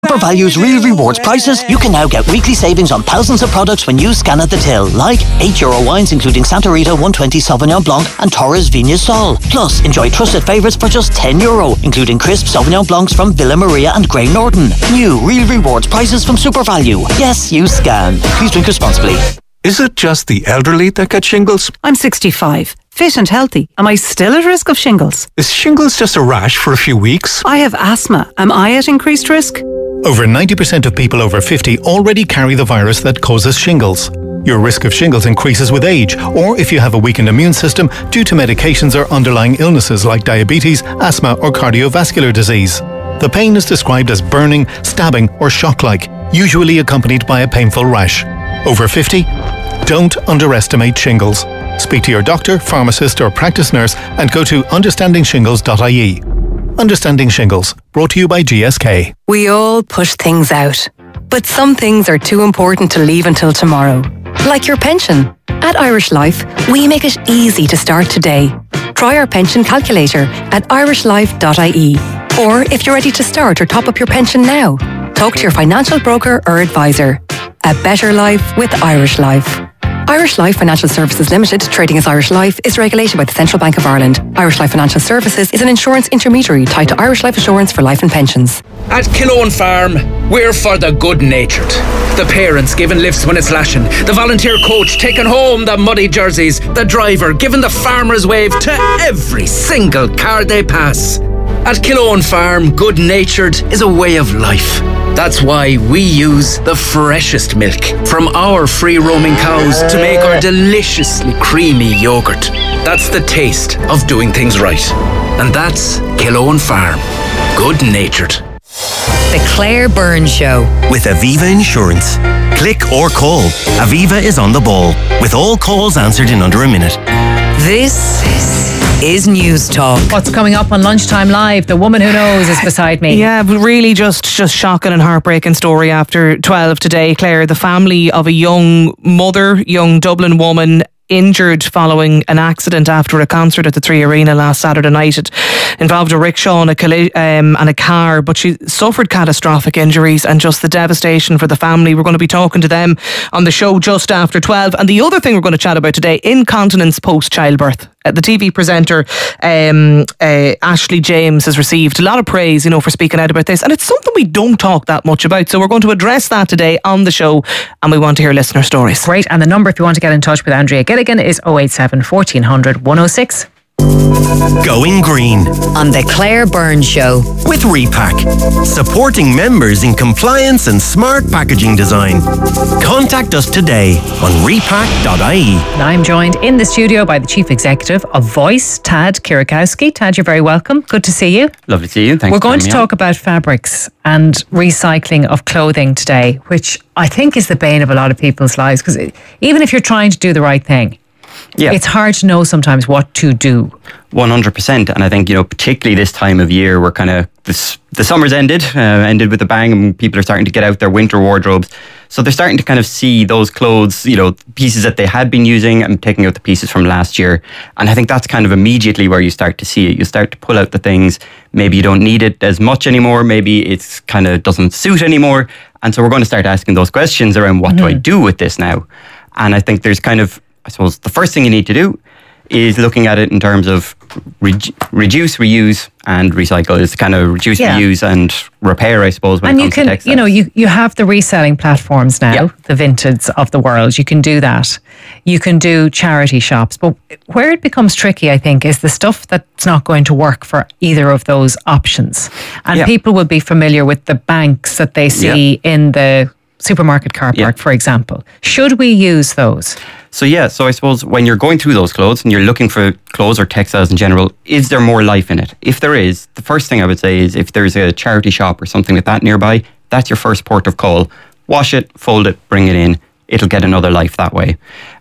SuperValue's Real Rewards prices. You can now get weekly savings on thousands of products when you scan at the till, like €8 wines including Santa Rita 120 Sauvignon Blanc and Torres Viña Sol. Plus, enjoy trusted favourites for just €10, including crisp Sauvignon Blancs from Villa Maria and Grey Norton. New Real Rewards prices from SuperValue. Yes, you scan. Please drink responsibly. Is it just the elderly that get shingles? I'm 65, fit and healthy. Am I still at risk of shingles? Is shingles just a rash for a few weeks? I have asthma. Am I at increased risk? Over 90% of people over 50 already carry the virus that causes shingles. Your risk of shingles increases with age, or if you have a weakened immune system due to medications or underlying illnesses like diabetes, asthma or cardiovascular disease. The pain is described as burning, stabbing or shock-like, usually accompanied by a painful rash. Over 50? Don't underestimate shingles. Speak to your doctor, pharmacist or practice nurse and go to understandingshingles.ie. Understanding Shingles, brought to you by GSK. We all push things out, but some things are too important to leave until tomorrow. Like your pension. At Irish Life, we make it easy to start today. Try our pension calculator at irishlife.ie. Or if you're ready to start or top up your pension now, talk to your financial broker or advisor. A better life with Irish Life. Irish Life Financial Services Limited, trading as Irish Life, is regulated by the Central Bank of Ireland. Irish Life Financial Services is an insurance intermediary tied to Irish Life Assurance for life and pensions. At Killowen Farm, we're for the good-natured. The parents giving lifts when it's lashing, the volunteer coach taking home the muddy jerseys, the driver giving the farmer's wave to every single car they pass. At Killowen Farm, good-natured is a way of life. That's why we use the freshest milk from our free-roaming cows to make our deliciously creamy yoghurt. That's the taste of doing things right. And that's Killowen Farm. Good-natured. The Claire Byrne Show. With Aviva Insurance. Click or call. Aviva is on the ball, with all calls answered in under a minute. This is News Talk. What's coming up on Lunchtime Live? The Woman Who Knows is beside me. Yeah, really just shocking and heartbreaking story after 12 today, Claire. The family of a young Dublin woman injured following an accident after a concert at the Three Arena last Saturday night. It involved a rickshaw and a car, but she suffered catastrophic injuries, and just the devastation for the family. We're going to be talking to them on the show just after 12. And the other thing we're going to chat about today, incontinence post-childbirth. The TV presenter Ashley James has received a lot of praise, for speaking out about this, and it's something we don't talk that much about. So we're going to address that today on the show, and we want to hear listener stories. Great, and the number if you want to get in touch with Andrea Gilligan is 087 1400 106. Going green on the Claire Byrne Show with Repack, supporting members in compliance and smart packaging design. Contact us today on repack.ie. And I'm joined in the studio by the Chief Executive of Voice, Tad Kirakowski. Tad, you're very welcome. Good to see you. Lovely to see you. Thanks. We're going to talk about fabrics and recycling of clothing today, which I think is the bane of a lot of people's lives, because even if you're trying to do the right thing, it's hard to know sometimes what to do. 100%. And I think, particularly this time of year, we're kind of, the summer's ended with a bang, and people are starting to get out their winter wardrobes. So they're starting to kind of see those clothes, pieces that they had been using, and taking out the pieces from last year. And I think that's kind of immediately where you start to see it. You start to pull out the things, maybe you don't need it as much anymore, maybe it's kind of doesn't suit anymore. And so we're going to start asking those questions around what do I do with this now? And I think there's kind of, I suppose the first thing you need to do is looking at it in terms of reduce, reuse and recycle. Is kind of reduce, reuse and repair, I suppose, when it comes to textiles. You have the reselling platforms now, the Vinted of the world. You can do that. You can do charity shops. But where it becomes tricky, I think, is the stuff that's not going to work for either of those options. And people will be familiar with the banks that they see in the supermarket car park, for example. Should we use those? So I suppose when you're going through those clothes and you're looking for clothes or textiles in general, is there more life in it? If there is, the first thing I would say is if there's a charity shop or something like that nearby, that's your first port of call. Wash it, fold it, bring it in. It'll get another life that way.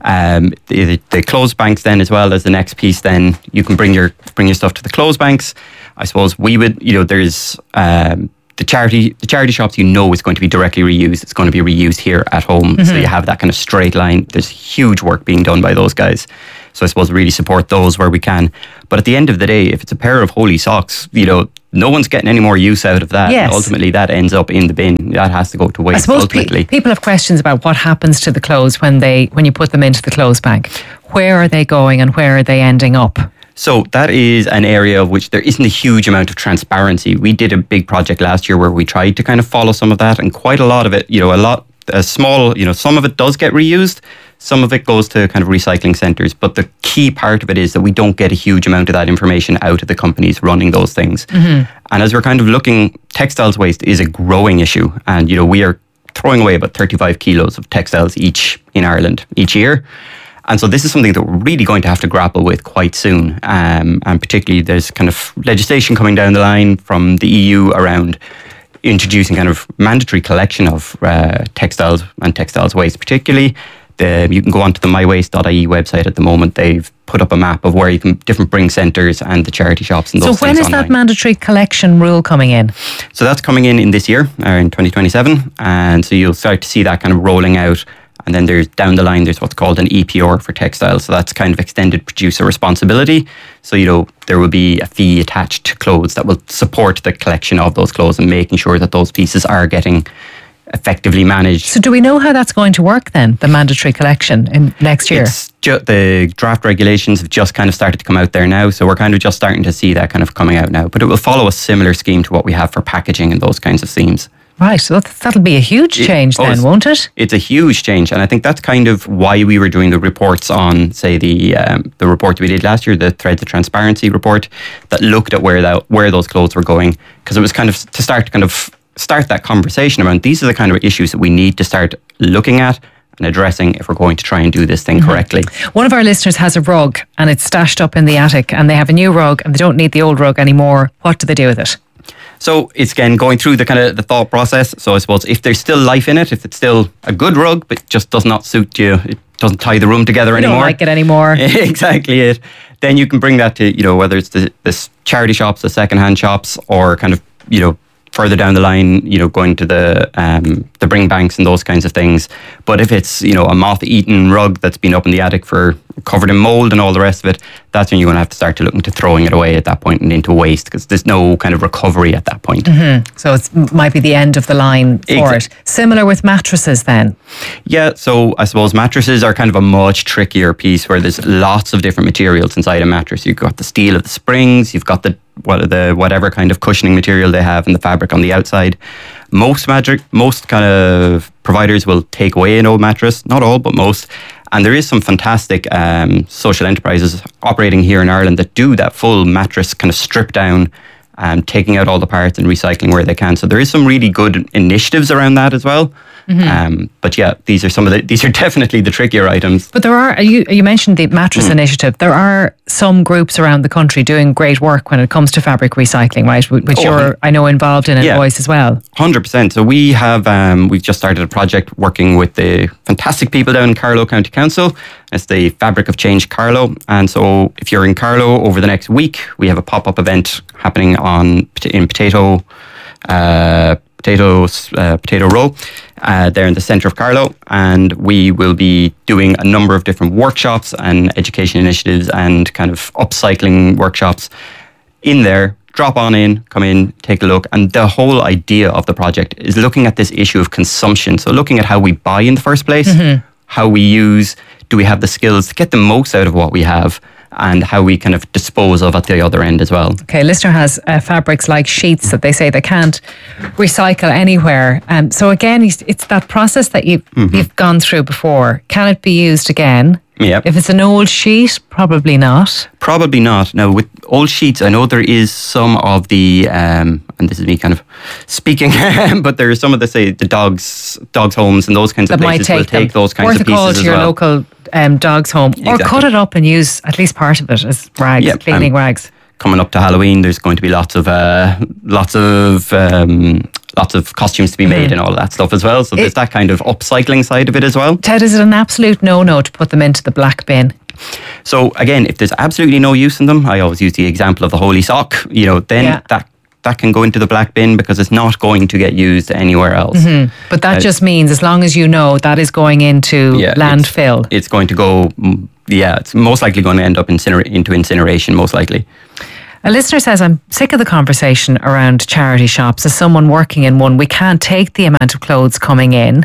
The clothes banks then, as well as the next piece, then you can bring your stuff to the clothes banks. I suppose we would, there's the charity shops, is going to be directly reused. It's going to be reused here at home. So you have that kind of straight line. There's huge work being done by those guys. So I suppose really support those where we can. But at the end of the day, if it's a pair of holy socks, no one's getting any more use out of that. Yes. Ultimately, that ends up in the bin. That has to go to waste. I suppose ultimately. people have questions about what happens to the clothes when you put them into the clothes bank. Where are they going and where are they ending up? So that is an area of which there isn't a huge amount of transparency. We did a big project last year where we tried to kind of follow some of that, and quite a lot of it, some of it does get reused. Some of it goes to kind of recycling centres, but the key part of it is that we don't get a huge amount of that information out of the companies running those things. Mm-hmm. And as we're kind of looking, textiles waste is a growing issue. And, we are throwing away about 35 kilos of textiles in Ireland each year. And so this is something that we're really going to have to grapple with quite soon. And particularly there's kind of legislation coming down the line from the EU around introducing kind of mandatory collection of textiles and textiles waste particularly. You can go onto the mywaste.ie website at the moment. They've put up a map of where you can, different bring centres and the charity shops and those things. So when is online. that mandatory collection rule coming in? So that's coming in this year, in 2027. And so you'll start to see that kind of rolling out. And then down the line, there's what's called an EPR for textiles. So that's kind of extended producer responsibility. So, there will be a fee attached to clothes that will support the collection of those clothes and making sure that those pieces are getting effectively managed. So do we know how that's going to work then, the mandatory collection in next year? The draft regulations have just kind of started to come out there now, so we're kind of just starting to see that kind of coming out now. But it will follow a similar scheme to what we have for packaging and those kinds of themes. Right, so that'll be a huge change then, won't it? It's a huge change, and I think that's kind of why we were doing the reports on, say, the report we did last year, the Threads of Transparency report, that looked at where those clothes were going, because it was kind of to start that conversation around these are the kind of issues that we need to start looking at and addressing if we're going to try and do this thing correctly. One of our listeners has a rug and it's stashed up in the attic, and they have a new rug and they don't need the old rug anymore. What do they do with it? So it's again going through the kind of the thought process. So I suppose if there's still life in it, if it's still a good rug but just does not suit you, it doesn't tie the room together anymore. Don't like it anymore. Exactly it. Then you can bring that to whether it's the charity shops, the secondhand shops, or kind of further down the line, going to the bring banks and those kinds of things. But if it's a moth-eaten rug that's been up in the attic for covered in mold and all the rest of it, that's when you're going to have to start to look into throwing it away at that point and into waste, because there's no kind of recovery at that point. Mm-hmm. So it might be the end of the line for it. Similar with mattresses then? Yeah, so I suppose mattresses are kind of a much trickier piece where there's lots of different materials inside a mattress. You've got the steel of the springs, you've got the whatever kind of cushioning material they have and the fabric on the outside. Most kind of providers will take away an old mattress, not all, but most. And there is some fantastic social enterprises operating here in Ireland that do that full mattress kind of strip down, taking out all the parts and recycling where they can. So there is some really good initiatives around that as well. Mm-hmm. But yeah, these are definitely the trickier items. But there are, you mentioned the mattress initiative. There are some groups around the country doing great work when it comes to fabric recycling, right? Which you're, I know, involved in Voice as well. 100%. So we have, we've just started a project working with the fantastic people down in Carlow County Council. It's the Fabric of Change Carlow. And so if you're in Carlow over the next week, we have a pop-up event happening in Potato Row, there in the centre of Carlow, and we will be doing a number of different workshops and education initiatives and kind of upcycling workshops in there. Drop on in, come in, take a look. And the whole idea of the project is looking at this issue of consumption. So looking at how we buy in the first place, how we use, do we have the skills to get the most out of what we have, and how we kind of dispose of at the other end as well. Okay, listener has fabrics like sheets that they say they can't recycle anywhere. So again, it's that process that you've gone through before. Can it be used again? Yeah. If it's an old sheet, probably not. Probably not. Now, with old sheets, I know there is some of the, and this is me kind of speaking, but there are some of the dogs' homes and those kinds of places will take those kinds of pieces as well. Worth a call to your local dog's home, or cut it up and use at least part of it as rags, cleaning rags. Coming up to Halloween, there's going to be lots of costumes to be made and all of that stuff as well. So there's that kind of upcycling side of it as well. Ted, is it an absolute no-no to put them into the black bin? So again, if there's absolutely no use in them, I always use the example of the holy sock, then that can go into the black bin because it's not going to get used anywhere else. Mm-hmm. But that just means as long as you know that is going into landfill. It's going to go, it's most likely going to end up into incineration, most likely. A listener says, I'm sick of the conversation around charity shops. As someone working in one, we can't take the amount of clothes coming in.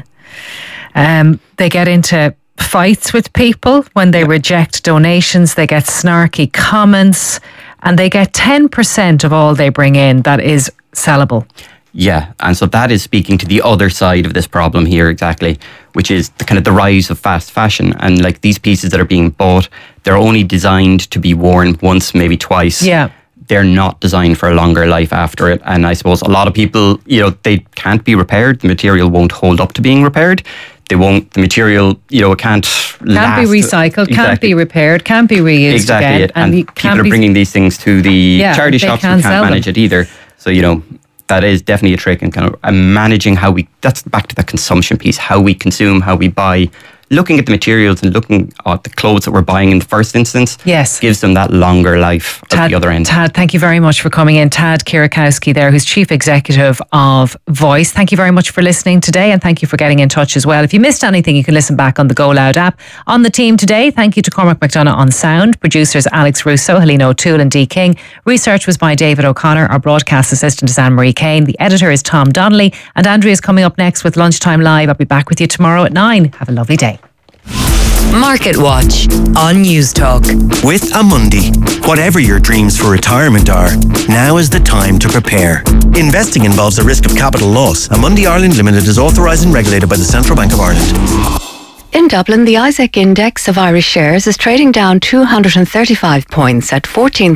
They get into fights with people when they reject donations. They get snarky comments, and they get 10% of all they bring in that is sellable. Yeah, and so that is speaking to the other side of this problem here, exactly, which is the kind of the rise of fast fashion. And like these pieces that are being bought, they're only designed to be worn once, maybe twice. Yeah. They're not designed for a longer life after it. And I suppose a lot of people, they can't be repaired. The material won't hold up to being repaired. The material, it can't last. Can't be recycled, can't be repaired, can't be reused again. And people are bringing these things to the charity shops who can't manage it either. So, that is definitely a trick, and kind of managing that's back to the consumption piece, how we consume, how we buy. Looking at the materials and looking at the clothes that we're buying in the first instance, gives them that longer life at the other end. Tad, thank you very much for coming in. Tad Kierakowski there, who's Chief Executive of Voice. Thank you very much for listening today, and thank you for getting in touch as well. If you missed anything, you can listen back on the Go Loud app. On the team today, thank you to Cormac McDonagh on sound, producers Alex Russo, Helena O'Toole and Dee King. Research was by David O'Connor. Our broadcast assistant is Anne-Marie Kane. The editor is Tom Donnelly, and Andrea is coming up next with Lunchtime Live. I'll be back with you tomorrow at 9. Have a lovely day. Market Watch on News Talk. With Amundi, whatever your dreams for retirement are, now is the time to prepare. Investing involves a risk of capital loss. Amundi Ireland Limited is authorised and regulated by the Central Bank of Ireland. In Dublin, the Isaac Index of Irish shares is trading down 235 points at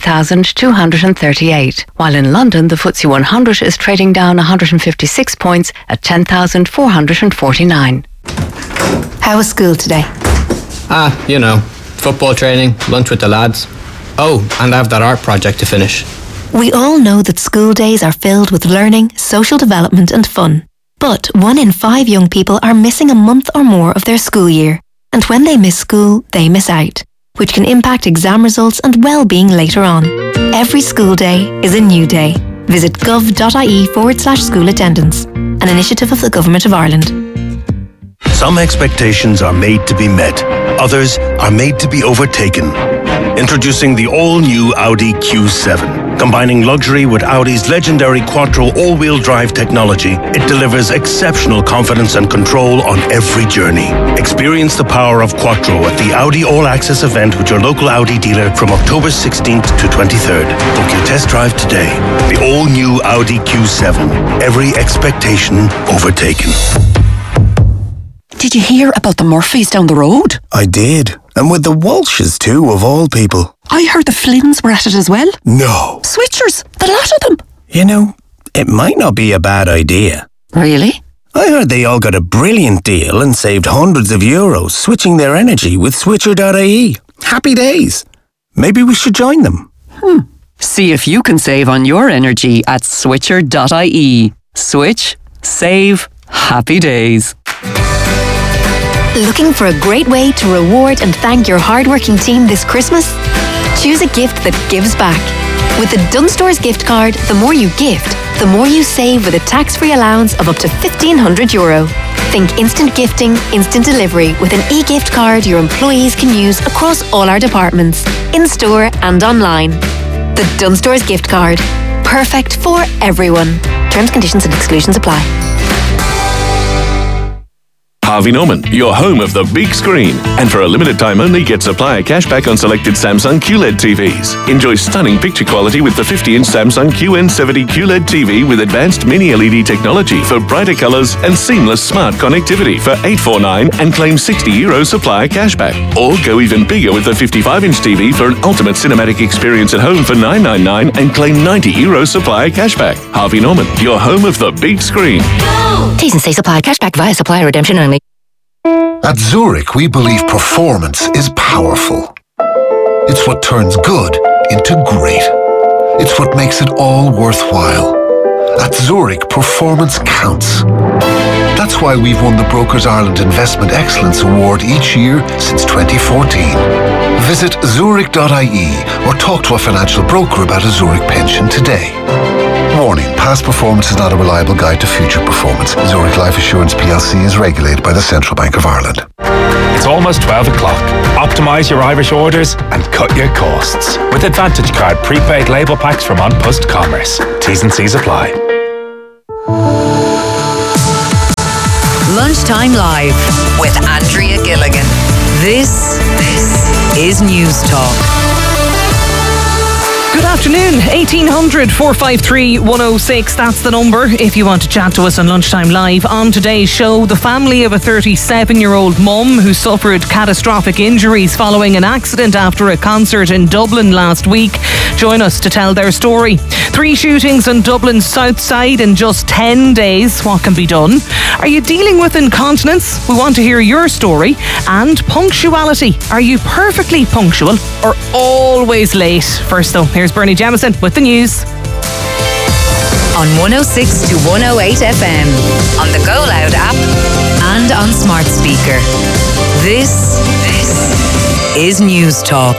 14,238, while in London, the FTSE 100 is trading down 156 points at 10,449. How was school today? Football training, lunch with the lads. Oh, and I have that art project to finish. We all know that school days are filled with learning, social development and fun. But 1 in 5 young people are missing a month or more of their school year. And when they miss school, they miss out, which can impact exam results and well-being later on. Every school day is a new day. Visit gov.ie/school attendance, an initiative of the Government of Ireland. Some expectations are made to be met. Others are made to be overtaken. Introducing the all-new Audi Q7. Combining luxury with Audi's legendary Quattro all-wheel drive technology, it delivers exceptional confidence and control on every journey. Experience the power of Quattro at the Audi All-Access event with your local Audi dealer from October 16th to 23rd. Book your test drive today. The all-new Audi Q7. Every expectation overtaken. Did you hear about the Murphys down the road? I did. And with the Walshes too, of all people. I heard the Flynns were at it as well. No. Switchers, the lot of them. It might not be a bad idea. Really? I heard they all got a brilliant deal and saved hundreds of euros switching their energy with Switcher.ie. Happy days. Maybe we should join them. See if you can save on your energy at Switcher.ie. Switch, save, happy days. Looking for a great way to reward and thank your hardworking team this Christmas? Choose a gift that gives back. With the Dunnes Stores gift card, the more you gift, the more you save with a tax-free allowance of up to €1,500. Think instant gifting, instant delivery with an e-gift card your employees can use across all our departments, in-store and online. The Dunnes Stores gift card. Perfect for everyone. Terms, conditions and exclusions apply. Harvey Norman, your home of the big screen. And for a limited time only, get supplier cashback on selected Samsung QLED TVs. Enjoy stunning picture quality with the 50-inch Samsung QN70 QLED TV with advanced mini-LED technology for brighter colours and seamless smart connectivity for $849 and claim €60 supplier cashback. Or go even bigger with the 55-inch TV for an ultimate cinematic experience at home for $999 and claim €90 supplier cashback. Harvey Norman, your home of the big screen. T's and C's apply. Cashback via supplier redemption only. At Zurich, we believe performance is powerful. It's what turns good into great. It's what makes it all worthwhile. At Zurich, performance counts. That's why we've won the Brokers Ireland Investment Excellence Award each year since 2014. Visit Zurich.ie or talk to a financial broker about a Zurich pension today. Warning, past performance is not a reliable guide to future performance. Zurich Life Assurance plc is regulated by the Central Bank of Ireland. It's almost 12 o'clock. Optimise your Irish orders and cut your costs with Advantage Card prepaid label packs from An Post Commerce. T's and C's apply. Lunchtime Live with Andrea Gilligan. This is News Talk. Good afternoon, 1800 453 106, that's the number if you want to chat to us on Lunchtime Live. On today's show, the family of a 37-year-old mum who suffered catastrophic injuries following an accident after a concert in Dublin last week join us to tell their story. 3 shootings on Dublin's south side in just 10 days. What can be done? Are you dealing with incontinence? We want to hear your story. And punctuality. Are you perfectly punctual or always late? First though, here's Bernie Jamieson with the news. On 106 to 108 FM, on the Go Loud app and on smart speaker. This is News Talk.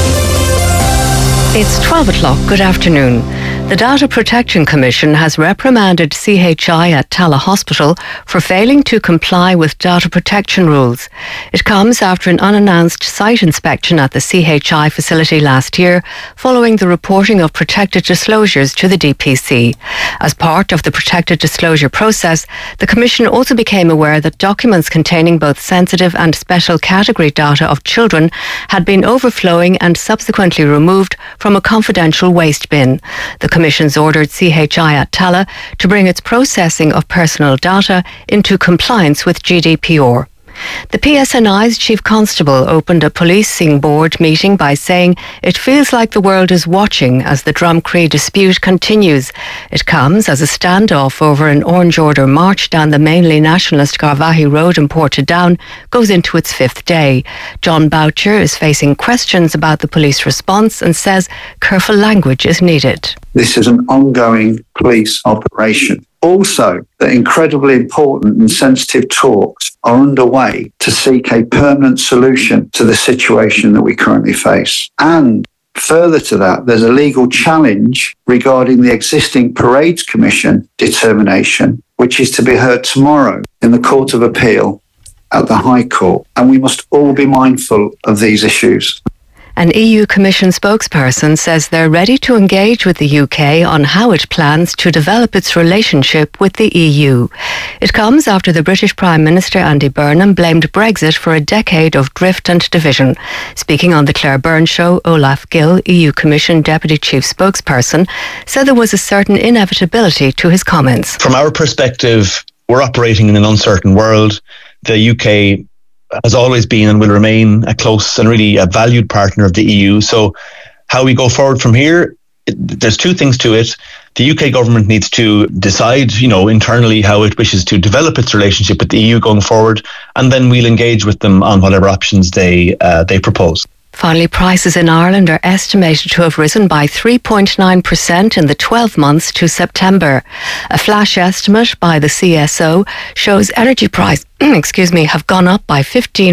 It's 12 o'clock. Good afternoon. The Data Protection Commission has reprimanded CHI at Tallaght Hospital for failing to comply with data protection rules. It comes after an unannounced site inspection at the CHI facility last year, following the reporting of protected disclosures to the DPC. As part of the protected disclosure process, the Commission also became aware that documents containing both sensitive and special category data of children had been overflowing and subsequently removed from a confidential waste bin. The Commission's ordered CHI at Tallaght to bring its processing of personal data into compliance with GDPR. The PSNI's Chief Constable opened a policing board meeting by saying it feels like the world is watching as the Drumcree dispute continues. It comes as a standoff over an Orange Order march down the mainly nationalist Garvaghey Road in Portadown goes into its 5th day. John Boucher is facing questions about the police response and says careful language is needed. This is an ongoing police operation. Also, that incredibly important and sensitive talks are underway to seek a permanent solution to the situation that we currently face. And further to that, there's a legal challenge regarding the existing Parades Commission determination, which is to be heard tomorrow in the Court of Appeal at the High Court. And we must all be mindful of these issues. An EU Commission spokesperson says they're ready to engage with the UK on how it plans to develop its relationship with the EU. It comes after the British Prime Minister Andy Burnham blamed Brexit for a decade of drift and division. Speaking on the Claire Byrne Show, Olaf Gill, EU Commission Deputy Chief Spokesperson, said there was a certain inevitability to his comments. From our perspective, we're operating in an uncertain world. The UK has always been and will remain a close and really a valued partner of the EU. So how we go forward from here, there's 2 things to it. The UK government needs to decide, internally how it wishes to develop its relationship with the EU going forward, and then we'll engage with them on whatever options they propose. Finally, prices in Ireland are estimated to have risen by 3.9% in the 12 months to September. A flash estimate by the CSO shows energy prices have gone up by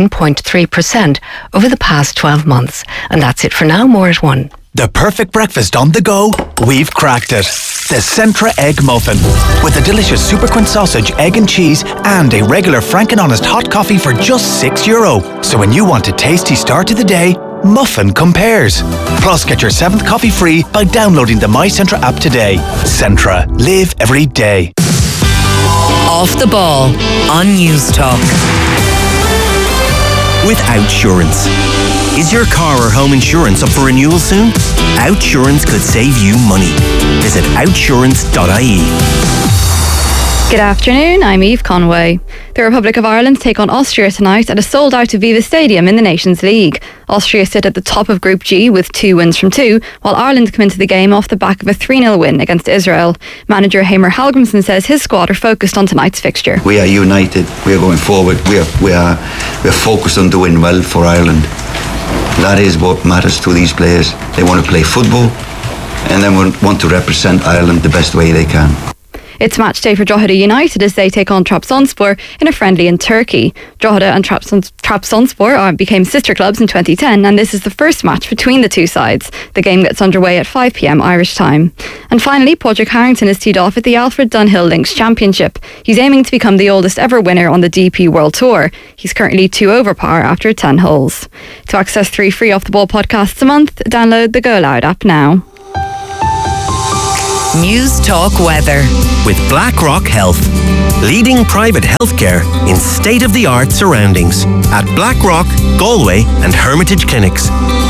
15.3% over the past 12 months. And that's it for now. More at 1. The perfect breakfast on the go? We've cracked it. The Centra Egg Muffin. With a delicious Superquint sausage, egg and cheese, and a regular Frank and Honest hot coffee for just €6. So when you want a tasty start to the day, Muffin compares. Plus, get your 7th coffee free by downloading the My Centra app today. Centra. Live every day. Off the ball on News Talk. With Outsurance. Is your car or home insurance up for renewal soon? Outsurance could save you money. Visit outsurance.ie. Good afternoon, I'm Eve Conway. The Republic of Ireland take on Austria tonight at a sold-out Aviva Stadium in the Nations League. Austria sit at the top of Group G with 2 wins from 2, while Ireland come into the game off the back of a 3-0 win against Israel. Manager Hamer Hallgrimsson says his squad are focused on tonight's fixture. We are united, we are going forward, we are focused on doing well for Ireland. That is what matters to these players. They want to play football and they want to represent Ireland the best way they can. It's match day for Drogheda United as they take on Trabzonspor in a friendly in Turkey. Drogheda and Trabzonspor became sister clubs in 2010, and this is the first match between the two sides. The game gets underway at 5 p.m. Irish time. And finally, Padraig Harrington is teed off at the Alfred Dunhill Links Championship. He's aiming to become the oldest ever winner on the DP World Tour. He's currently 2 over par after 10 holes. To access 3 free Off the Ball podcasts a month, download the Go Loud app now. News Talk Weather. With BlackRock Health, leading private healthcare in state-of-the-art surroundings at BlackRock, Galway and Hermitage Clinics.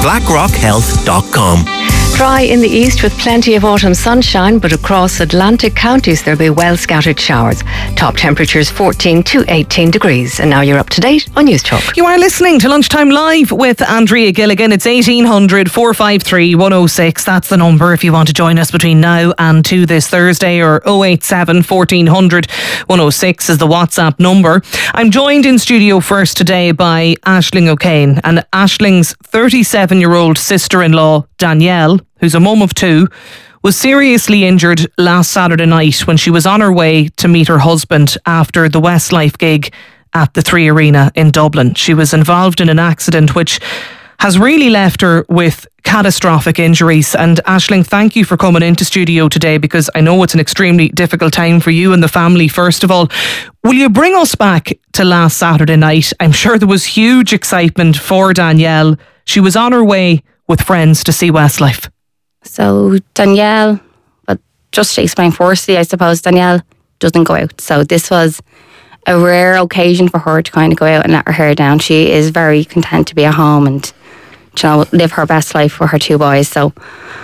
BlackRockHealth.com. Dry in the east with plenty of autumn sunshine, but across Atlantic counties there'll be well scattered showers. Top temperatures 14 to 18 degrees. And now you're up to date on News Talk. You are listening to Lunchtime Live with Andrea Gilligan. It's 1800 453 106. That's the number if you want to join us between now and 2 this Thursday, or 087 1400 106 is the WhatsApp number. I'm joined in studio first today by Aisling O'Kane, and Aisling's 37-year-old sister-in-law, Danielle, who's a mum of 2, was seriously injured last Saturday night when she was on her way to meet her husband after the Westlife gig at the 3 Arena in Dublin. She was involved in an accident which has really left her with catastrophic injuries. And Aisling, thank you for coming into studio today, because I know it's an extremely difficult time for you and the family. First of all, will you bring us back to last Saturday night? I'm sure there was huge excitement for Danielle. She was on her way with friends to see Westlife. So Danielle, but just to explain firstly, I suppose Danielle doesn't go out. So this was a rare occasion for her to kind of go out and let her hair down. She is very content to be at home and, you know, live her best life with her 2 boys. So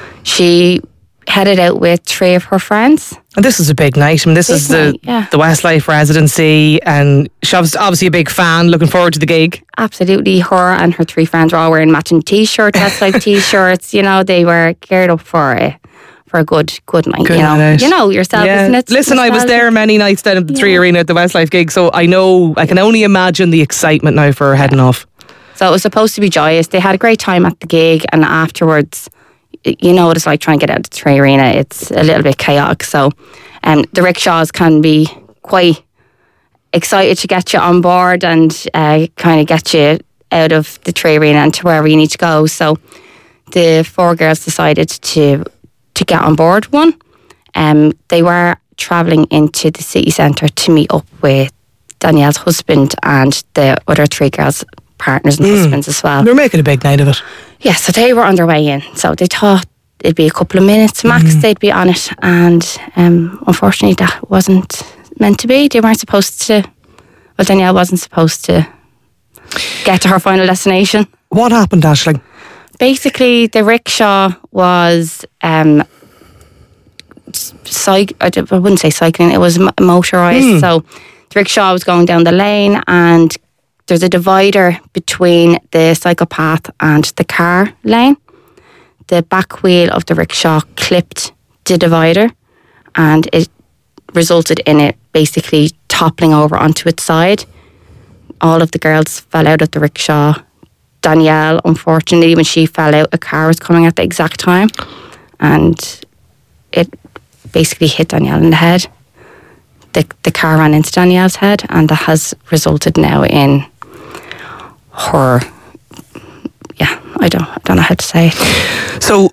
she headed out with 3 of her friends. And this is a big night. I mean, this is the Westlife residency, and she was obviously a big fan, looking forward to the gig. Absolutely. Her and her 3 friends were all wearing matching t-shirts, Westlife t-shirts. You know, they were geared up for a good night. Good you know, night. You know yourself, isn't it? Listen, I was there many nights down at the 3 Arena at the Westlife gig, so I know, I can only imagine the excitement now for her heading off. So it was supposed to be joyous. They had a great time at the gig, and afterwards, you know what it's like trying to get out of the 3 Arena. It's a little bit chaotic. So the rickshaws can be quite excited to get you on board and kind of get you out of the 3 Arena and to wherever you need to go. So the 4 girls decided to get on board one. They were travelling into the city centre to meet up with Danielle's husband and the other 3 girls' partners and husbands as well. They're making a big night of it. Yeah, so they were on their way in. So they thought it'd be a couple of minutes max they'd be on it. And unfortunately that wasn't meant to be. They weren't supposed to, well, Danielle wasn't supposed to get to her final destination. What happened, Aisling? Basically, the rickshaw was, I wouldn't say cycling, it was motorised. So the rickshaw was going down the lane, and there's a divider between the cycle path and the car lane. The back wheel of the rickshaw clipped the divider, and it resulted in it basically toppling over onto its side. All of the girls fell out of the rickshaw. Danielle, unfortunately, when she fell out, a car was coming at the exact time, and it basically hit Danielle in the head. The car ran into Danielle's head, and that has resulted now in her, I don't know how to say it. So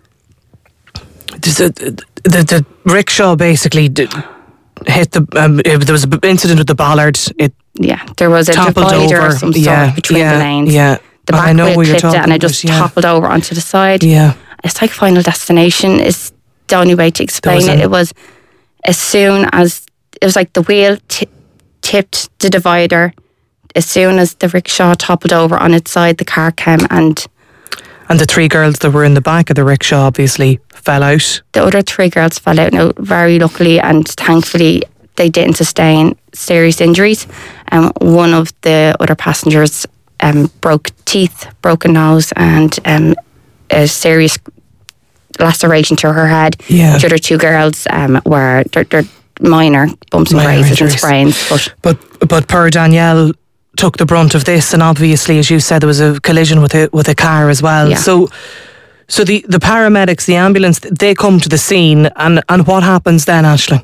the rickshaw basically hit the, there was an incident with the bollard. There was a toppled divider over of some sort between the lanes. Yeah. The back wheel clipped it, and it just toppled over onto the side. Yeah. It's like Final Destination is the only way to explain it. It was as soon as, it was like the wheel tipped the divider. As soon as the rickshaw toppled over on its side, the car came, and the 3 girls that were in the back of the rickshaw obviously fell out. The other 3 girls fell out. Now, very luckily and thankfully, they didn't sustain serious injuries. One of the other passengers broke teeth, broken nose, and a serious laceration to her head. Yeah. The other 2 girls were they're minor bumps and bruises and sprains. But poor Danielle took the brunt of this, and obviously, as you said, there was a collision with a car as well. Yeah. So the paramedics, the ambulance, they come to the scene, and what happens then, Aisling?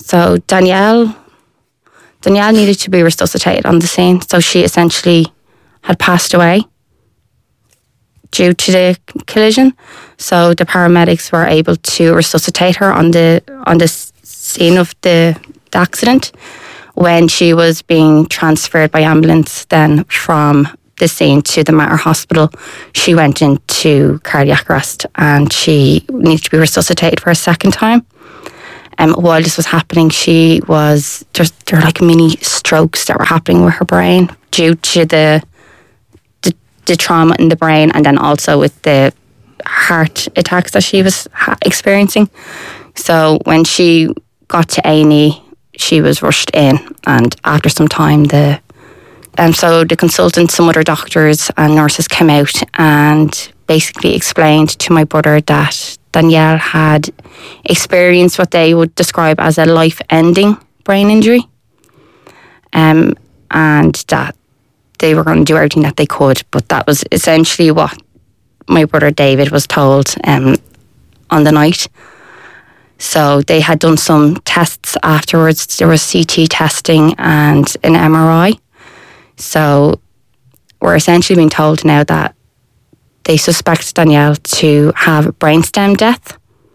So Danielle needed to be resuscitated on the scene. So she essentially had passed away due to the collision. So the paramedics were able to resuscitate her on the scene of the accident. When she was being transferred by ambulance then from the scene to the Mater Hospital, she went into cardiac arrest and she needed to be resuscitated for a second time. While this was happening, there were like mini strokes that were happening with her brain due to the trauma in the brain, and then also with the heart attacks that she was experiencing. So when she got to A&E, she was rushed in, and after some time so the consultants, some other doctors and nurses came out and basically explained to my brother that Danielle had experienced what they would describe as a life-ending brain injury, and that they were going to do everything that they could. But that was essentially what my brother David was told on the night. So they had done some tests afterwards. There was CT testing and an MRI. So we're essentially being told now that they suspect Danielle to have brainstem death.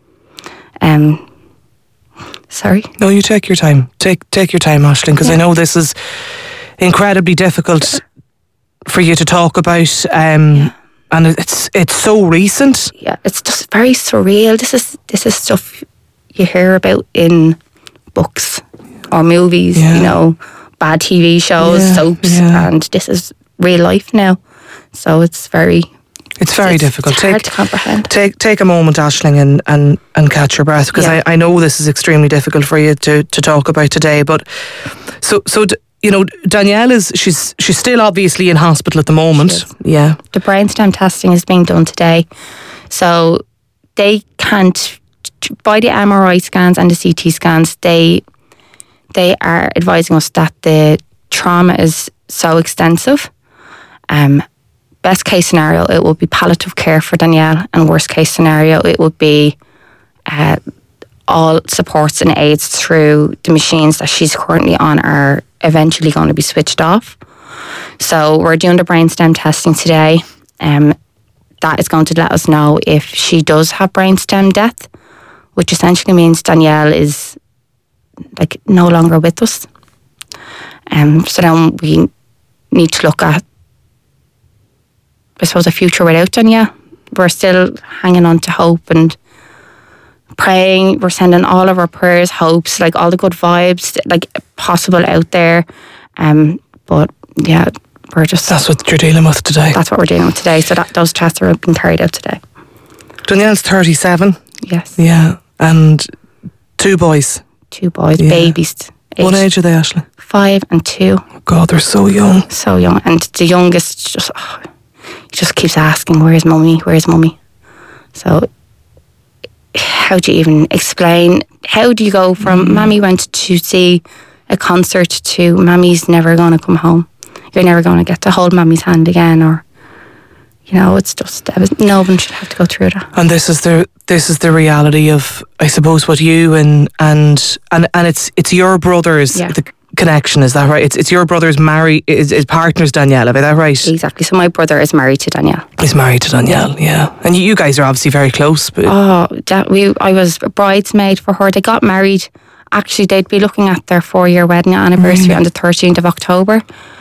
Sorry? No, you take your time. Take your time, Aisling, because I know this is incredibly difficult for you to talk about. And it's so recent. Yeah, it's just very surreal. This is stuff you hear about in books or movies, bad TV shows, soaps, and this is real life now. So it's very difficult. It's hard to comprehend. Take a moment, Aisling, and catch your breath, because I know this is extremely difficult for you to talk about today. But so Danielle she's still obviously in hospital at the moment. Yeah, the brainstem testing is being done today, so they can't, by the MRI scans and the CT scans, they are advising us that the trauma is so extensive. Best case scenario, it will be palliative care for Danielle, and worst case scenario, it would be all supports and aids through the machines that she's currently on are eventually going to be switched off. So we're doing the brainstem testing today. That is going to let us know if she does have brainstem death, which essentially means Danielle is like no longer with us. So then we need to look at, I suppose, a future without Danielle. We're still hanging on to hope and praying. We're sending all of our prayers, hopes, like all the good vibes like possible out there. But yeah, that's what you're dealing with today. That's what we're dealing with today. So those tests are being carried out today. Danielle's 37. Yes. Yeah, and two boys. Babies. What age are they, Aisling? 5 and 2. Oh God, they're so young. So young, and the youngest just keeps asking, "Where's mummy? Where's mummy?" So how do you even explain? How do you go from Mammy went to see a concert to Mammy's never going to come home? You're never going to get to hold Mammy's hand again, or it's just no one should have to go through that. And this is the reality of, I suppose, what you and it's your brother's the connection, is that right? It's your brother's his partner's Danielle, is that right? Exactly. So my brother is married to Danielle. He's married to Danielle, yeah. And you guys are obviously very close. But I was a bridesmaid for her. They got married. Actually, they'd be looking at their 4-year wedding anniversary on the 13th of October.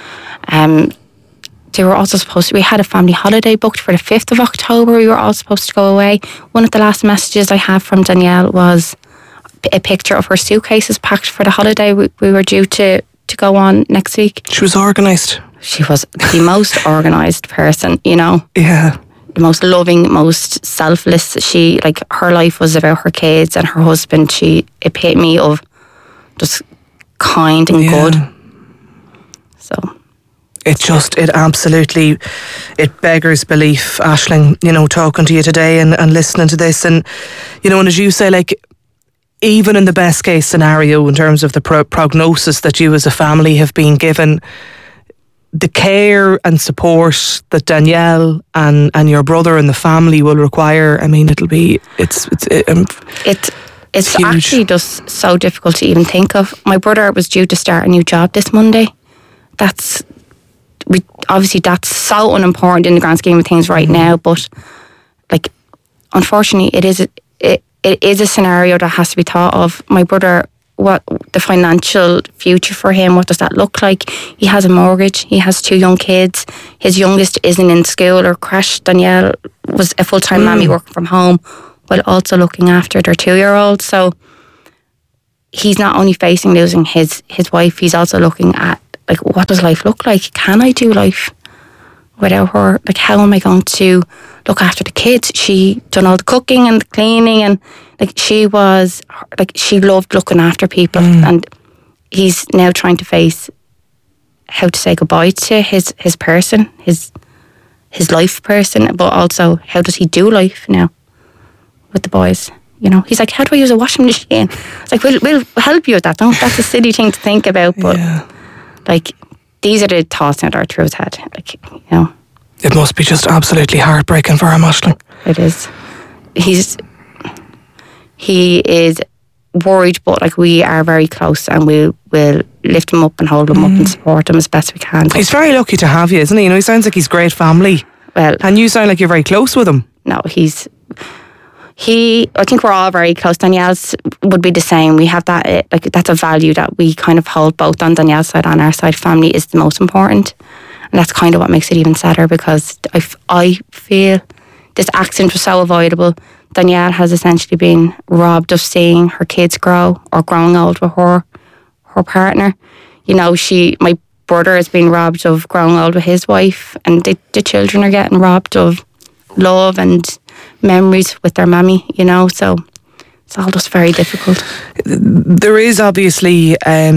They were also we had a family holiday booked for the 5th of October. We were all supposed to go away. One of the last messages I have from Danielle was a picture of her suitcases packed for the holiday we were due to go on next week. She was organised. She was the most organised person, Yeah. The most loving, most selfless. Her life was about her kids and her husband. She epitome of just kind and good. So it absolutely beggars belief, Aisling, talking to you today and listening to this. And, and as you say, even in the best case scenario, in terms of the prognosis that you as a family have been given, the care and support that Danielle and your brother and the family will require, I mean, It's actually just so difficult to even think of. My brother was due to start a new job this Monday. Obviously that's so unimportant in the grand scheme of things right now, but like, unfortunately it is a scenario that has to be thought of. My brother, what the financial future for him, what does that look like? He has a mortgage, he has 2 young kids, his youngest isn't in school or creche. Danielle was a full-time mammy working from home while also looking after their 2-year-old. So he's not only facing losing his wife, he's also looking at, like, what does life look like? Can I do life without her? Like, how am I going to look after the kids? She done all the cooking and the cleaning, and like, she loved looking after people, and he's now trying to face how to say goodbye to his person, his life person, but also how does he do life now with the boys? You know, he's like, how do I use a washing machine? It's like, we'll help you with that. That's a silly thing to think about, but like, these are the thoughts that are through his head. Like, you know, it must be just absolutely heartbreaking for him, Aisling. It is. He is worried, but like, we are very close, and we'll lift him up and hold him up and support him as best we can. He's very lucky to have you, isn't he? You know, he sounds like he's great family. Well, and you sound like you're very close with him. No, I think we're all very close. Danielle's would be the same. We have that, like, that's a value that we kind of hold both on Danielle's side and our side. Family is the most important. And that's kind of what makes it even sadder, because I feel this accident was so avoidable. Danielle has essentially been robbed of seeing her kids grow or growing old with her partner. You know, my brother has been robbed of growing old with his wife, and the children are getting robbed of love and memories with their mammy, you know, so it's all just very difficult. There is obviously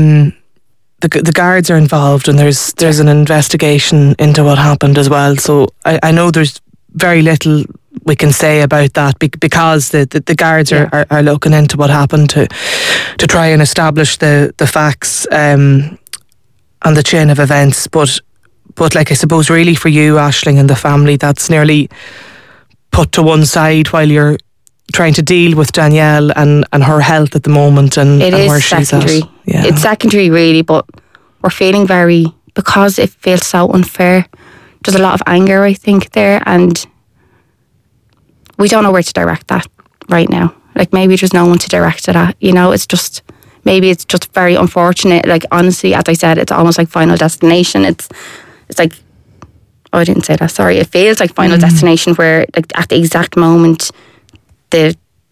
the guards are involved, and there's an investigation into what happened as well, so I know there's very little we can say about that because the guards are looking into what happened to try and establish the facts and the chain of events, but like, I suppose really for you, Aisling, and the family, that's nearly put to one side while you're trying to deal with Danielle and her health at the moment, and where she's at. Yeah. It's secondary really, but we're feeling because it feels so unfair. There's a lot of anger, I think, there, and we don't know where to direct that right now. Like, maybe there's no one to direct it at, you know. Maybe it's just very unfortunate. Like, honestly, as I said, it's almost like Final Destination. It's like, oh, I didn't say that, sorry. It feels like Final Destination, where, like, at the exact moment the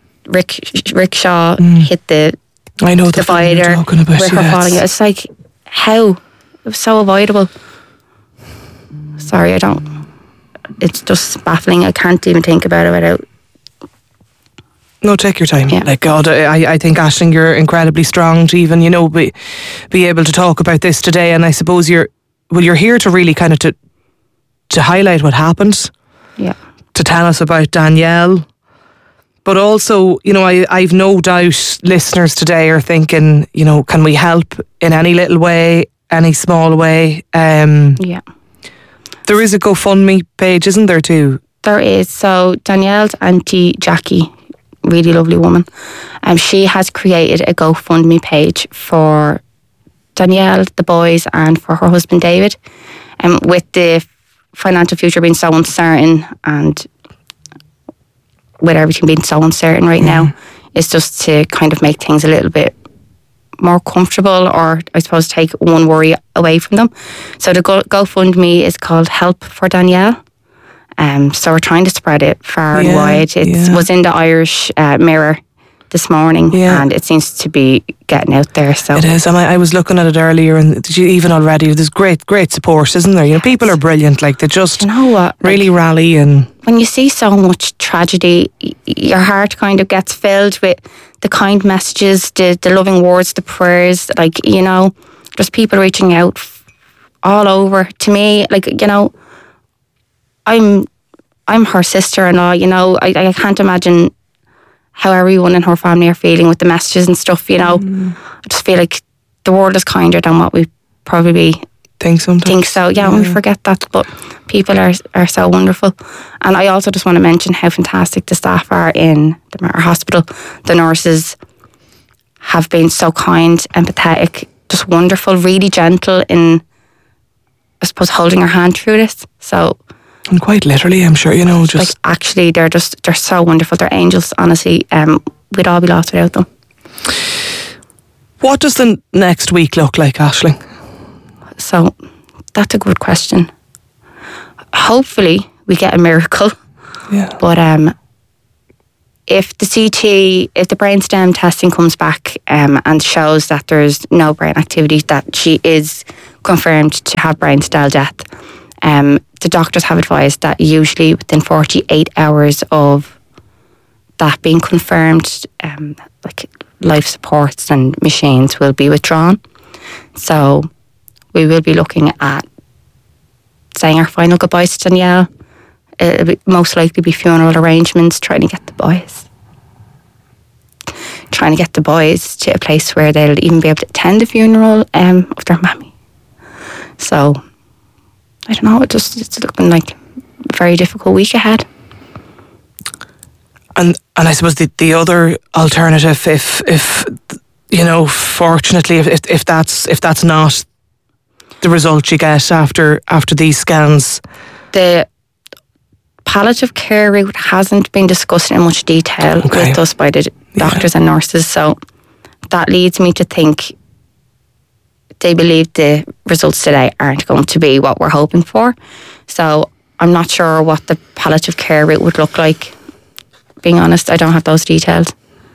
rickshaw hit the divider with her falling. It's like, how? It was so avoidable. Sorry, it's just baffling. I can't even think about it without. No, take your time. Yeah. Like, God, I think, Aisling, you're incredibly strong to even, you know, be able to talk about this today. And I suppose you're here to really kind of to highlight what happened. Yeah. To tell us about Danielle. But also, you know, I've no doubt listeners today are thinking, you know, can we help in any little way, any small way? Yeah. There is a GoFundMe page, isn't there, too? There is. So Danielle's auntie Jackie, really lovely woman, she has created a GoFundMe page for Danielle, the boys, and for her husband David. With the financial future being so uncertain, and with everything being so uncertain right now, it's just to kind of make things a little bit more comfortable, or I suppose take one worry away from them. So the GoFundMe is called Help for Danielle. So we're trying to spread it far and wide. It was in the Irish Mirror this morning, and it seems to be getting out there. So it is, and I was looking at it earlier, and even already there's great support, isn't there? You know, people are brilliant. Like, they just, you know what, really rally. And when you see so much tragedy, your heart kind of gets filled with the kind messages, the loving words, the prayers. Like, you know, there's people reaching out all over to me. Like, you know, I'm her sister-in-law. You know, I can't imagine how everyone in her family are feeling with the messages and stuff, you know. I just feel like the world is kinder than what we probably think sometimes. So, yeah, we forget that, but people are so wonderful. And I also just want to mention how fantastic the staff are in the Mater Hospital. The nurses, have been so kind, empathetic, just wonderful, really gentle in, I suppose, holding our hand through this. So, and quite literally, I'm sure, just like, actually, they're so wonderful. They're angels, honestly. We'd all be lost without them. What does the next week look like, Aisling? So that's a good question. Hopefully we get a miracle. Yeah. But if the CT, if the brainstem testing comes back and shows that there's no brain activity, that she is confirmed to have brain cell death, the doctors have advised that usually within 48 hours of that being confirmed, like life supports and machines will be withdrawn. So we will be looking at saying our final goodbyes to Danielle. It'll most likely be funeral arrangements, trying to get the boys to a place where they'll even be able to attend the funeral of their mammy. So I don't know, it's looking like a very difficult week ahead. And I suppose the other alternative, if fortunately, if that's not the result you get after these scans, the palliative care route hasn't been discussed in much detail with us by the doctors and nurses. So that leads me to think they believe the results today aren't going to be what we're hoping for. So I'm not sure what the palliative care route would look like. Being honest, I don't have those details.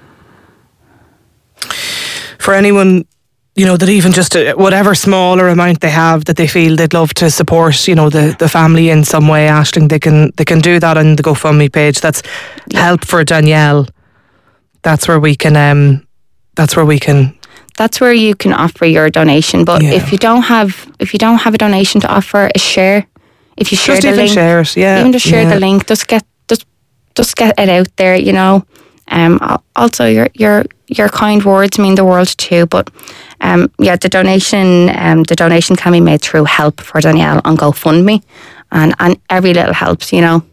For anyone, that even just whatever smaller amount they have that they feel they'd love to support, the family in some way, Aisling, they can do that on the GoFundMe page. That's Help for Danielle. That's where we can. That's where you can offer your donation. But if you don't have a donation to offer, a share. If you share just the link, share it, even just share the link. Just get it out there, Also, your kind words mean the world too. But the donation can be made through Help for Danielle on GoFundMe, and every little helps, Can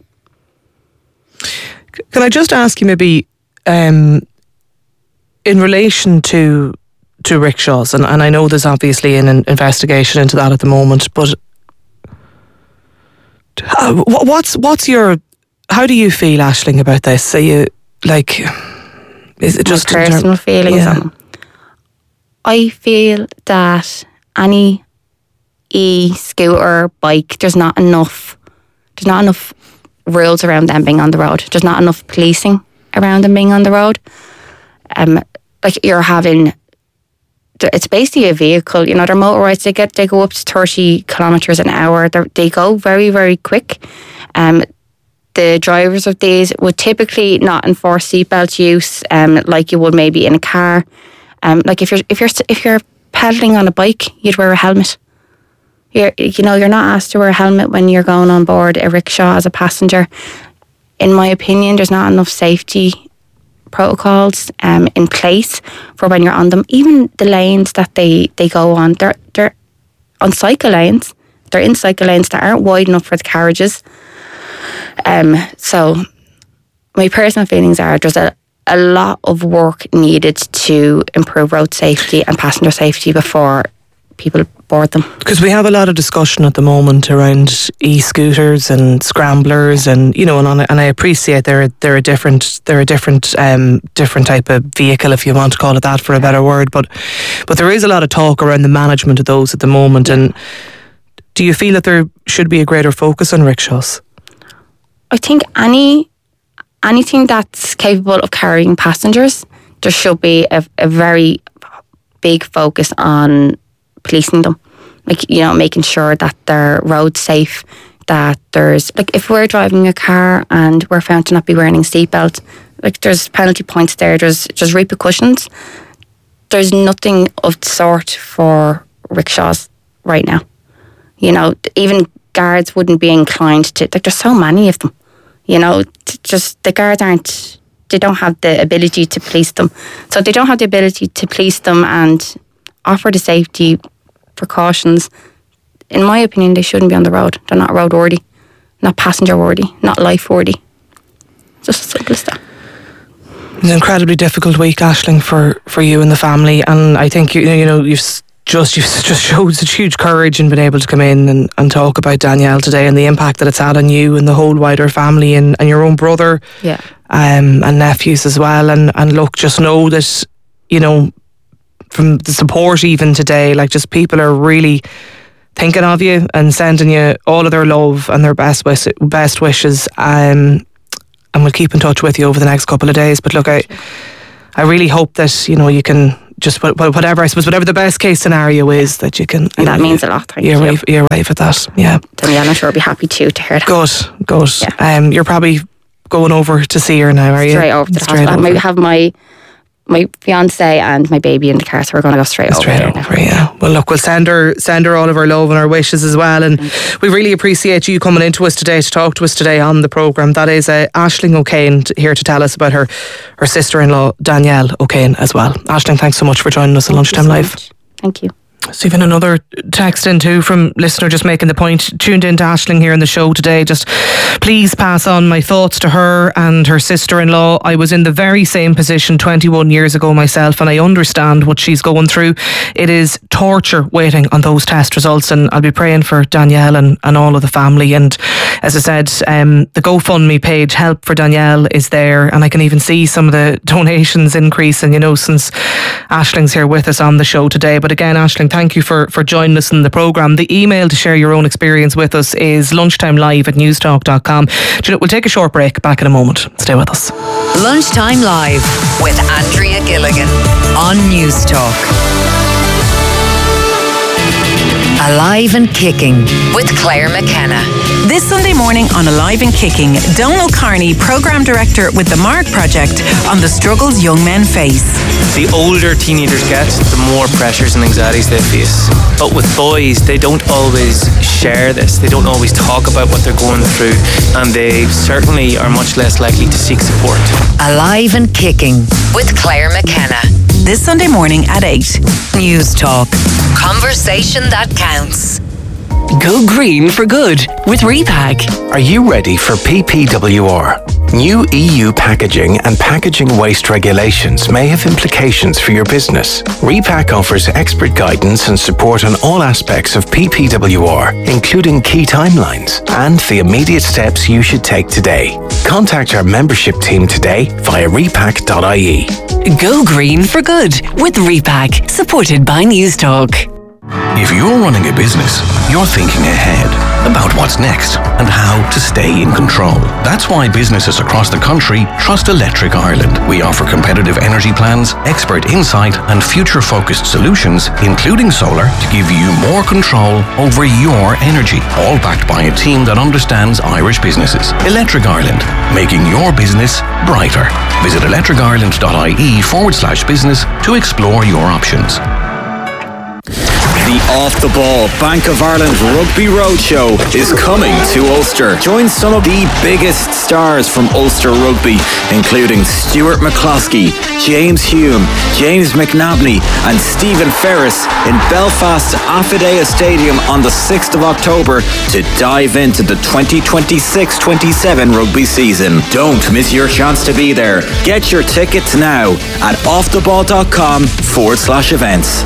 I just ask you maybe, in relation to rickshaws, and I know there's obviously an investigation into that at the moment, but what's your, how do you feel, Aisling, about this? Are you is it just my personal feelings on them? I feel that any e-scooter, bike, there's not enough rules around them being on the road. There's not enough policing around them being on the road. You're having, it's basically a vehicle. They're motorised. They go up to 30 kilometres an hour. They go very, very quick. The drivers of these would typically not enforce seatbelt use, like you would maybe in a car. If you're pedaling on a bike, you'd wear a helmet. You're not asked to wear a helmet when you're going on board a rickshaw as a passenger. In my opinion, there's not enough safety protocols in place for when you're on them. Even the lanes that they go on, they're on cycle lanes. They're in cycle lanes that aren't wide enough for the carriages. So my personal feelings are there's a lot of work needed to improve road safety and passenger safety before people board them. Because we have a lot of discussion at the moment around e-scooters and scramblers, and and I appreciate they're a different type of vehicle, if you want to call it that for a better word. But there is a lot of talk around the management of those at the moment. And do you feel that there should be a greater focus on rickshaws? I think anything that's capable of carrying passengers, there should be a very big focus on policing them. Making sure that they're road safe, that there's, if we're driving a car and we're found to not be wearing a seatbelt, there's penalty points there, there's repercussions. There's nothing of the sort for rickshaws right now. Even guards wouldn't be inclined to, there's so many of them. Just the guards they don't have the ability to police them. So they don't have the ability to police them and offer the safety precautions. In my opinion, they shouldn't be on the road. They're not road worthy, not passenger worthy, not life worthy. Just as simple as that. It's an incredibly difficult week, Aisling, for you and the family, and I think you've just showed such huge courage in being able to come in and talk about Danielle today and the impact that it's had on you and the whole wider family and your own brother, and nephews as well. And look, just know that, from the support even today, like, just people are really thinking of you and sending you all of their love and their best wishes. And we'll keep in touch with you over the next couple of days. But look, I really hope that, you can just, whatever the best case scenario is, that you can. And that means a lot. Thank you. You're right with that. Yeah. Danielle, I'm sure I'll be happy to hear that. Good. Yeah. You're probably going over to see her now, are you? Straight over to the hospital. I might have my fiance and my baby in the car, so we're going to go straight over. Yeah. Well, look, we'll send her all of our love and our wishes as well, and we really appreciate you coming into us today to talk to us today on the programme. That is Aisling O'Kane here to tell us about her sister-in-law Danielle O'Kane as well. Aisling, thanks so much for joining us on Lunchtime Live. Thank you. So even another text in too from listener just making the point, tuned in to Aisling here in the show today, just please pass on my thoughts to her and her sister-in-law. I was in the very same position 21 years ago myself, and I understand what she's going through. It is torture waiting on those test results, and I'll be praying for Danielle and all of the family. And as I said, the GoFundMe page, Help for Danielle, is there, and I can even see some of the donations increasing, since Aisling's here with us on the show today. But again, Aisling, thank you for joining us in the programme. The email to share your own experience with us is lunchtimelive@newstalk.com. We'll take a short break. Back in a moment. Stay with us. Lunchtime Live with Andrea Gilligan on Newstalk. Alive and Kicking with Claire McKenna. This Sunday morning on Alive and Kicking, Donal Carney, Programme Director with the Mark Project, on the struggles young men face. The older teenagers get, the more pressures and anxieties they face. But with boys, they don't always share this. They don't always talk about what they're going through, and they certainly are much less likely to seek support. Alive and Kicking with Claire McKenna. This Sunday morning at 8. Newstalk. Conversation that counts. Go green for good with Repack. Are you ready for PPWR? New EU packaging and packaging waste regulations may have implications for your business. Repack offers expert guidance and support on all aspects of PPWR, including key timelines and the immediate steps you should take today. Contact our membership team today via repack.ie. Go green for good with Repack, supported by Newstalk. If you're running a business, you're thinking ahead about what's next and how to stay in control. That's why businesses across the country trust Electric Ireland. We offer competitive energy plans, expert insight, and future-focused solutions, including solar, to give you more control over your energy, all backed by a team that understands Irish businesses. Electric Ireland, making your business brighter. Visit electricireland.ie/business to explore your options. The Off the Ball Bank of Ireland Rugby Roadshow is coming to Ulster. Join some of the biggest stars from Ulster Rugby, including Stuart McCloskey, James Hume, James McNabney and Stephen Ferris in Belfast's Affidea Stadium on the 6th of October to dive into the 2026-27 rugby season. Don't miss your chance to be there. Get your tickets now at offtheball.com/events.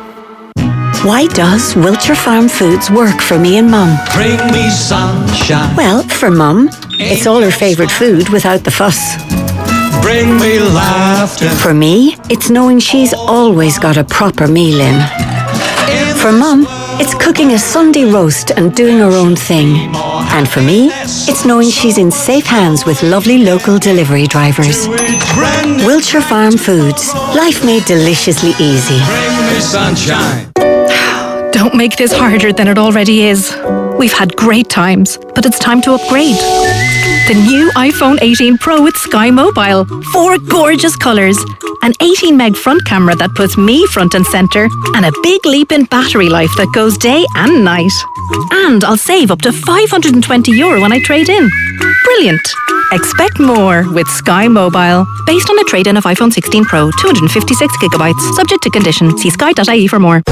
Why does Wiltshire Farm Foods work for me and Mum? Bring me sunshine. Well, for Mum, it's all her favourite food without the fuss. Bring me laughter. For me, it's knowing she's always got a proper meal in. For Mum, it's cooking a Sunday roast and doing her own thing. And for me, it's knowing she's in safe hands with lovely local delivery drivers. Wiltshire Farm Foods. Life made deliciously easy. Bring me sunshine. Don't make this harder than it already is. We've had great times, but it's time to upgrade. The new iPhone 18 Pro with Sky Mobile. 4 gorgeous colours. An 18 meg front camera that puts me front and centre. And a big leap in battery life that goes day and night. And I'll save up to €520 when I trade in. Brilliant. Expect more with Sky Mobile. Based on a trade-in of iPhone 16 Pro, 256GB. Subject to condition. See sky.ie for more.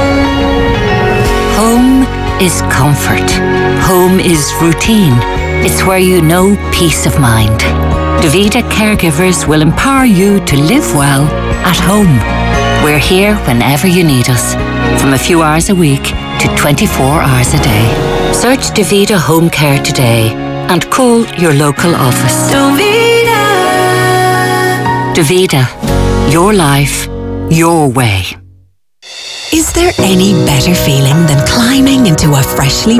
Home is comfort. Home is routine. It's where you know peace of mind. Davida caregivers will empower you to live well at home. We're here whenever you need us, from a few hours a week to 24 hours a day. Search Davida Home Care today and call your local office. Davida, your life, your way. Is there any better feeling than climbing into a freshly